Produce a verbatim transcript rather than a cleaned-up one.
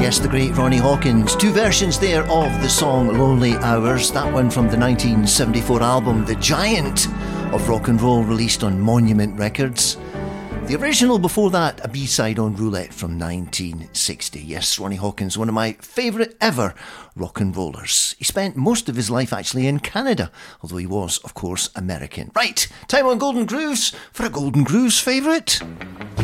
Yes, the great Ronnie Hawkins. Two versions there of the song Lonely Hours. That one from the nineteen seventy-four album The Giant of Rock and Roll, released on Monument Records. The original before that, a B-side on Roulette from nineteen sixty. Yes, Ronnie Hawkins, one of my favourite ever rock and rollers. He spent most of his life actually in Canada, although he was, of course, American. Right, time on Golden Grooves for a Golden Grooves favourite.